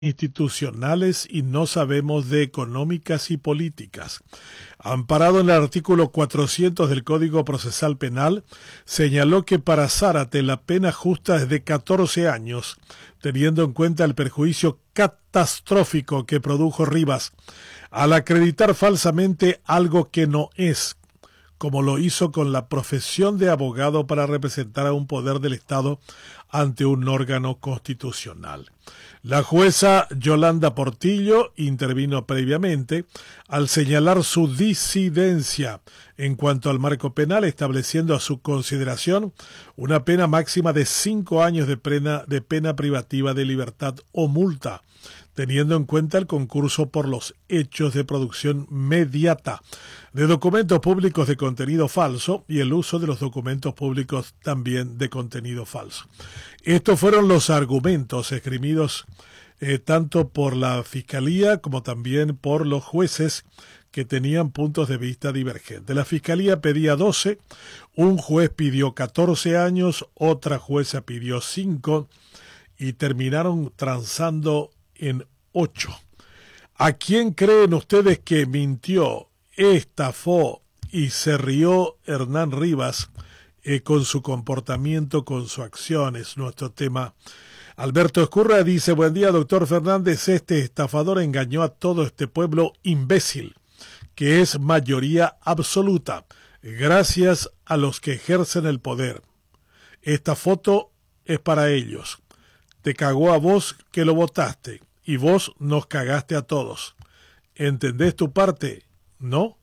institucionales y no sabemos de económicas y políticas. Amparado en el artículo 400 del Código Procesal Penal, señaló que para Zárate la pena justa es de 14 años, teniendo en cuenta el perjuicio catastrófico que produjo Rivas al acreditar falsamente algo que no es, como lo hizo con la profesión de abogado para representar a un poder del Estado ante un órgano constitucional. La jueza Yolanda Portillo intervino previamente al señalar su disidencia en cuanto al marco penal, estableciendo a su consideración una pena máxima de 5 años de pena privativa de libertad o multa, teniendo en cuenta el concurso por los hechos de producción mediata de documentos públicos de contenido falso y el uso de los documentos públicos también de contenido falso. Estos fueron los argumentos esgrimidos tanto por la Fiscalía como también por los jueces que tenían puntos de vista divergentes. La Fiscalía pedía 12, un juez pidió 14 años, otra jueza pidió 5 y terminaron transando en 8. ¿A quién creen ustedes que mintió, estafó y se rió Hernán Rivas con su comportamiento, con sus acciones? Nuestro tema. Alberto Escurra dice: buen día, doctor Fernández, este estafador engañó a todo este pueblo imbécil, que es mayoría absoluta, gracias a los que ejercen el poder. Esta foto es para ellos. Te cagó a vos que lo votaste, y vos nos cagaste a todos. ¿Entendés tu parte? ¿No?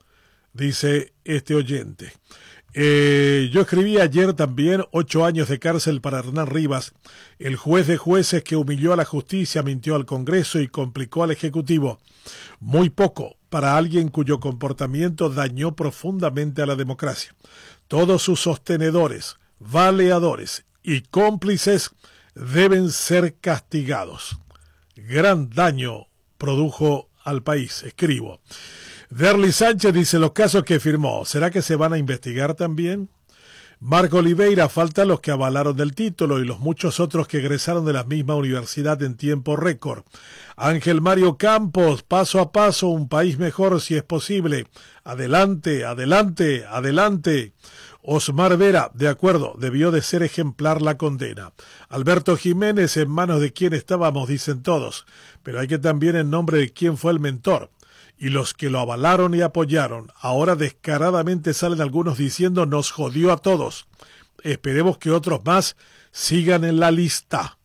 Dice este oyente. Yo escribí ayer también 8 años de cárcel para Hernán Rivas, el juez de jueces que humilló a la justicia, mintió al Congreso y complicó al Ejecutivo. Muy poco para alguien cuyo comportamiento dañó profundamente a la democracia. Todos sus sostenedores, baleadores y cómplices deben ser castigados. Gran daño produjo al país, escribo. Derly Sánchez dice: los casos que firmó, ¿será que se van a investigar también? Marco Oliveira: faltan los que avalaron del título y los muchos otros que egresaron de la misma universidad en tiempo récord. Ángel Mario Campos: paso a paso, un país mejor si es posible. Adelante, adelante, adelante. Osmar Vera: de acuerdo, debió de ser ejemplar la condena. Alberto Jiménez: en manos de quién estábamos, dicen todos, pero hay que también en nombre de quién fue el mentor. Y los que lo avalaron y apoyaron, ahora descaradamente salen algunos diciendo nos jodió a todos. Esperemos que otros más sigan en la lista.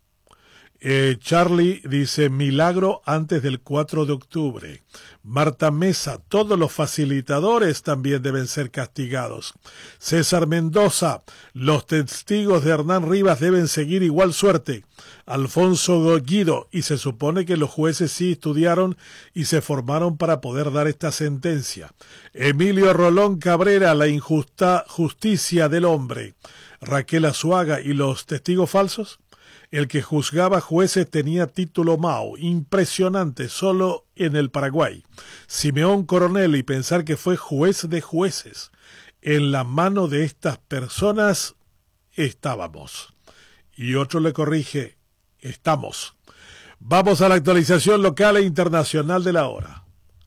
Charlie dice: milagro antes del 4 de octubre. Marta Mesa: todos los facilitadores también deben ser castigados. César Mendoza: los testigos de Hernán Rivas deben seguir igual suerte. Alfonso Guido: y se supone que los jueces sí estudiaron y se formaron para poder dar esta sentencia. Emilio Rolón Cabrera: la injusta justicia del hombre. Raquel Azuaga: ¿y los testigos falsos? El que juzgaba jueces tenía título Mao, impresionante, solo en el Paraguay. Simeón Coronel: y pensar que fue juez de jueces. En la mano de estas personas estábamos. Y otro le corrige: estamos. Vamos a la actualización local e internacional de la hora.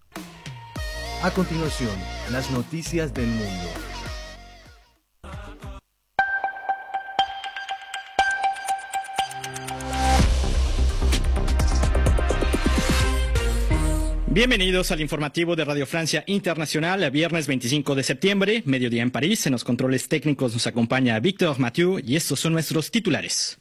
A continuación, las noticias del mundo. Bienvenidos al informativo de Radio Francia Internacional, viernes 25 de septiembre, mediodía en París. En los controles técnicos nos acompaña Víctor Mathieu y estos son nuestros titulares.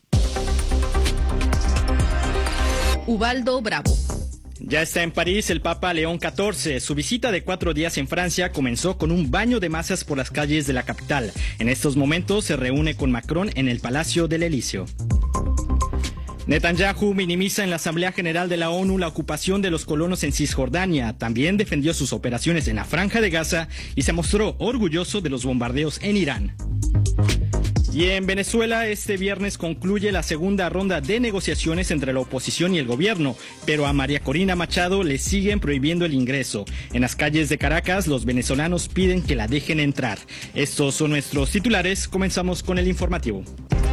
Ubaldo Bravo. Ya está en París el Papa León XIV. Su visita de 4 días en Francia comenzó con un baño de masas por las calles de la capital. En estos momentos se reúne con Macron en el Palacio del Elíseo. Netanyahu minimiza en la Asamblea General de la ONU la ocupación de los colonos en Cisjordania. También defendió sus operaciones en la Franja de Gaza y se mostró orgulloso de los bombardeos en Irán. Y en Venezuela, este viernes concluye la segunda ronda de negociaciones entre la oposición y el gobierno, pero a María Corina Machado le siguen prohibiendo el ingreso. En las calles de Caracas, los venezolanos piden que la dejen entrar. Estos son nuestros titulares. Comenzamos con el informativo.